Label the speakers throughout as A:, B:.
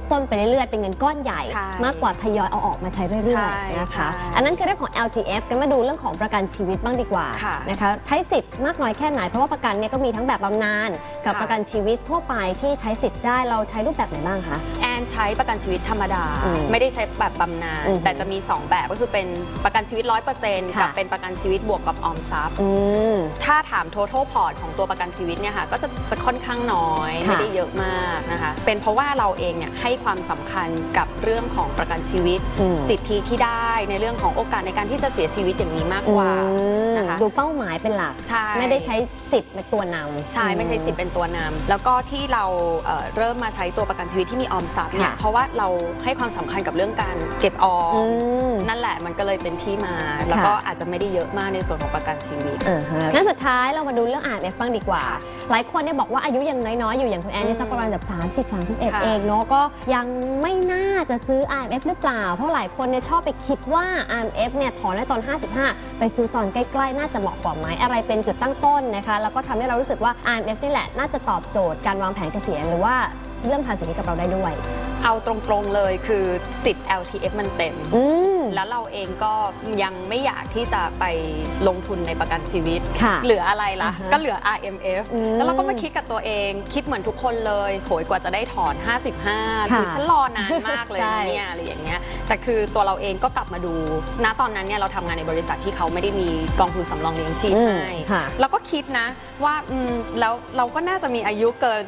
A: ต้นไปเรื่อยๆเป็นเงินก้อนใหญ่มากกว่าทยอยเอาออกมาใช้เรื่อยๆนะคะอันนั้นคือเรื่องของ LTF กันมาดูเรื่องของประกันชีวิตบ้างดีกว่านะคะใช้สิทธิ์มากน้อยแค่ไหนเพราะว่าประกันเนี่ยก็มีทั้งแบบบำนาญกับประกันชีวิตทั่วไปที่ใช้สิทธิ์ได้เราใช้รูปแบบไหนบ้างคะ
B: แอนใช้ประกันชีวิตธรรมดาไม่ได้ใช้แบบบำนาญแต่จะมี2แบบก็คือเป็นประกันชีวิต 100% กับเป็นประกันชีวิตบวกกับออมทรัพย์ถ้าถาม total port ของตัวประกันชีวิตเนี่ยค่ะก็จะค่อนข้างน้อยไม่ได้เยอะมากนะคะเป็นเพราะว่าเราเองเนี่ยให้ความสำคัญกับเรื่องของประกันชีวิตสิทธิที่ได้ในเรื่องของโอกาสในการที่จะเสียชีวิตอย่างนี้มากกว่านะคะ
A: ดูเป้าหมายเป็นหลักไม่ได้ใช้สิทธิ์เป็นตัวนำ
B: ใช่ไม่ใช่สิทธิ์เป็นตัวนำแล้วก็ที่เราเริ่มมาใช้ตัวประกันชีวิตที่มีออมทรัพย์เนี่ยเพราะว่าเราให้ความสำคัญกับเรื่องการเก็บออมนั่นแหละมันก็เลยเป็นที่มาแล้วก็อาจจะไม่ได้เยอะมากในส่วนของประกันชีวิต
A: งั้นสุดท้ายเรามาดูเรื่องIMFบ้างดีกว่าหลายคนเนี่ยบอกว่าอายุยังน้อยๆอยู่อย่างคุณแอนเนี่ยสักประมาณแบบ30-31เองเนาะก็ยังไม่น่าจะซื้อ IMF หรือเปล่าเพราะหลายคนเนี่ยชอบไปคิดว่า IMF เนี่ยถอนได้ตอน55ไปซื้อตอนใกล้ๆน่าจะเหมาะกว่าไหมอะไรเป็นจุดตั้งต้นนะคะแล้วก็ทำให้เรารู้สึกว่า IMF นี่แหละน่าจะตอบโจทย์การวางแผนเกษียณหรือว่าเรื่องภาษีกับเราได้ด้วย
B: เอาตรงๆเลยคือสิทธิ์ LTF มันเต็มแล้วเราเองก็ยังไม่อยากที่จะไปลงทุนในประกันชีวิตเหลืออะไรล่ะก็เหลือ IMF แล้วเราก็มาคิดกับตัวเองคิดเหมือนทุกคนเลยโหยกว่าจะได้ถอน55คือฉันรอนานมากเลยเนี่ยอะไรอย่างเงี้ยแต่คือตัวเราเองก็กลับมาดูณตอนนั้นเนี่ยเราทำงานในบริษัทที่เขาไม่ได้มีกองทุนสำรองเลี้ยงชีพให้แล้วก็คิดนะว่าแล้วเราก็น่าจะมีอายุเกิน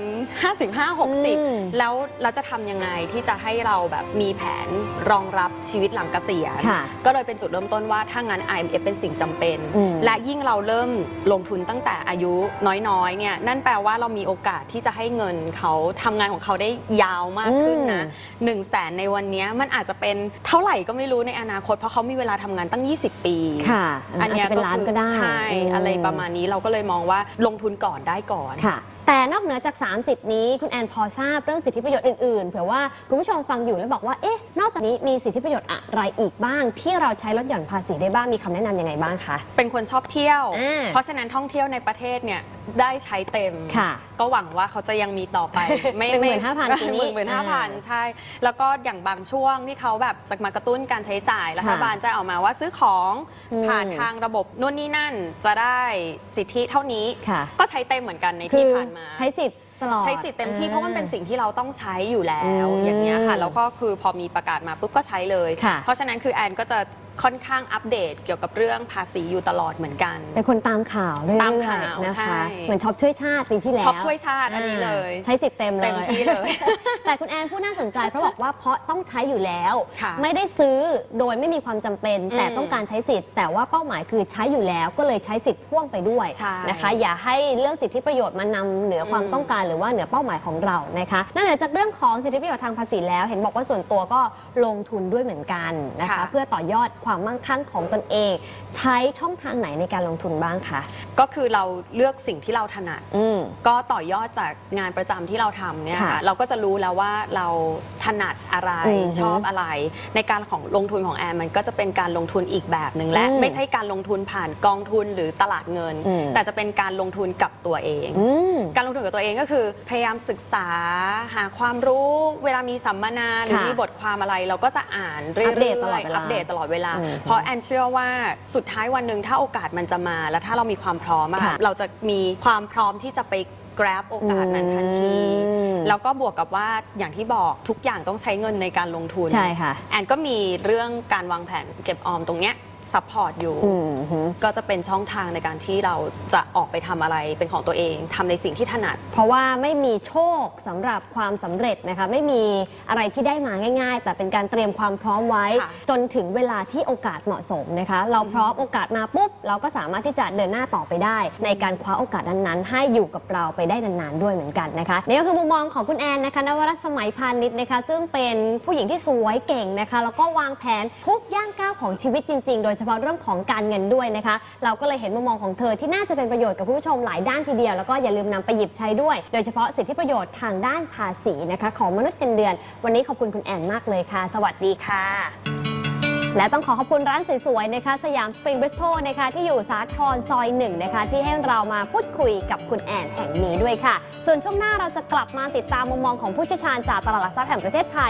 B: 55-60แล้วเราจะทำยังไงที่จะให้เราแบบมีแผนรองรับชีวิตหลังเกษียณก็เลยเป็นจุดเริ่มต้นว่าถ้างั้น IMF เป็นสิ่งจำเป็นและยิ่งเราเริ่มลงทุนตั้งแต่อายุน้อยๆเนี่ยนั่นแปลว่าเรามีโอกาสที่จะให้เงินเขาทำงานของเขาได้ยาวมากขึ้นนะ100,000ในวันนี้มันอาจจะเป็นเท่าไหร่ก็ไม่รู้ในอนาคตเพราะเขามีเวลาทำงานตั้ง20 ปี
A: อันนี้เป็นล้านก็ได้
B: ใช่อะไรประมาณนี้เราก็เลยมองว่าลงทุนก่อนได้ก่อน
A: แต่นอกเหนือจาก30นี้คุณแอนพอทราบเรื่องสิทธิประโยชน์อื่นๆเผื่อว่าคุณผู้ชมฟังอยู่แล้วบอกว่าเอ๊ะนอกจากนี้มีสิทธิประโยชน์อะไรอีกบ้างที่เราใช้ลดหย่อนภาษีได้บ้างมีคำแนะนำยังไงบ้างคะ
B: เป็นคนชอบเที่ยวเพราะฉะนั้นท่องเที่ยวในประเทศเนี่ยได้ใช้เต็มก็หวังว่าเขาจะยังมีต่อไป
A: ไม่15,000 ปีนี้
B: 15,000ใช่แล้วก็อย่างบางช่วงที่เขาแบบจะมากระตุ้นการใช้จ่ายรัฐบาลจะออกมาว่าซื้อของผ่านทางระบบนู่นนี่นั่นจะได้สิทธิเท่านี้ก็ใช้เต็มเหมือนกันในที่ผ่านมา
A: ใช้สิทธิ์
B: ใช้สิทธิ์เต็มที่เพราะมันเป็นสิ่งที่เราต้องใช้อยู่แล้วอย่างเงี้ยค่ะแล้วก็คือพอมีประกาศมาปุ๊บก็ใช้เลยเพราะฉะนั้นคือแอนก็จะค่อนข้างอัปเดตเกี่ยวกับเรื่องภาษีอยู่ตลอดเหมือนกัน
A: เป็นคนตามข่าวเรื่อยๆนะคะเหมือนช็อปช่วยชาติปีที่แล้ว
B: ช็อปช่วยชาติอันนี้เลย
A: ใช้สิทธิ์เต็ม
B: ที่เลย
A: แต่คุณแอนพูดน่าสนใจเพราะบอกว่าเพราะต้องใช้อยู่แล้วไม่ได้ซื้อโดยไม่มีความจำเป็นแต่ต้องการใช้สิทธิ์แต่ว่าเป้าหมายคือใช้อยู่แล้วก็เลยใช้สิทธิ์พ่วงไปด้วยนะคะอย่าให้เรื่องสิทธิประโยชน์มานำเหนือความต้องการหรือว่าเหนือเป้าหมายของเรานะคะนอกเหนือจากเรื่องของสิทธิประโยชน์ทางภาษีแล้วเห็นบอกว่าส่วนตัวก็ลงทุนด้วยเหมือนกันนะคะเพื่อต่อยอดความมั่งคั่งของตนเองใช้ช่องทางไหนในการลงทุนบ้างคะ
B: ก็คือเราเลือกสิ่งที่เราถนัดก็ต่อยอดจากงานประจำที่เราทำเนี่ยค่ะเราก็จะรู้แล้วว่าเราถนัดอะไรชอบอะไรในการของลงทุนของแอนมันก็จะเป็นการลงทุนอีกแบบหนึ่งและไม่ใช่การลงทุนผ่านกองทุนหรือตลาดเงินแต่จะเป็นการลงทุนกับตัวเองการลงทุนกับตัวเองก็คือพยายามศึกษาหาความรู้เวลามีสัมมนาหรือมีบทความอะไรเราก็จะอ่านเรื่อยๆอัปเดตตลอดเวลาเพราะแอนเชื่อว่าสุดท้ายวันหนึ่งถ้าโอกาสมันจะมาแล้วถ้าเรามีความพร้อมเราจะมีความพร้อมที่จะไป grab โอกาสนั้นทันทีแล้วก็บวกกับว่าอย่างที่บอกทุกอย่างต้องใช้เงินในการลงทุน
A: ใช่ค่ะ
B: แอนก็มีเรื่องการวางแผนเก็บออมตรงเนี้ยซัพพอร์ตอยู่ก็จะเป็นช่องทางในการที่เราจะออกไปทำอะไรเป็นของตัวเองทำในสิ่งที่ถนัด
A: เพราะว่าไม่มีโชคสำหรับความสำเร็จนะคะไม่มีอะไรที่ได้มาง่ายๆแต่เป็นการเตรียมความพร้อมไว้จนถึงเวลาที่โอกาสเหมาะสมนะคะเราพร้อมโอกาสมาปุ๊บเราก็สามารถที่จะเดินหน้าต่อไปได้ในการคว้าโอกาสนั้นๆให้อยู่กับเราไปได้นานๆด้วยเหมือนกันนะคะนี่ก็คือมุมมองของคุณแอนนะคะนวรัตน์สมัยพานิชนะคะซึ่งเป็นผู้หญิงที่สวยเก่งนะคะแล้วก็วางแผนทุกย่างก้าวของชีวิตจริงๆโดยเฉพาะเรื่องของการเงินด้วยนะคะเราก็เลยเห็นมุมมองของเธอที่น่าจะเป็นประโยชน์กับผู้ชมหลายด้านทีเดียวแล้วก็อย่าลืมนำไปหยิบใช้ด้วยโดยเฉพาะสิทธิประโยชน์ทางด้านภาษีนะคะของมนุษย์เงินเดือนวันนี้ขอบคุณคุณแอนมากเลยค่ะสวัสดีค่ะและต้องขอบคุณร้านสวยๆนะคะสยามสปริงบริสโตนะคะที่อยู่สาทรซอย1นะคะที่ให้เรามาพูดคุยกับคุณแอนแห่งนี้ด้วยค่ะส่วนช่วงหน้าเราจะกลับมาติดตามมุมมองของผู้เชี่ยวชาญจากตลาดหลักทรัพย์แห่งประเทศไทย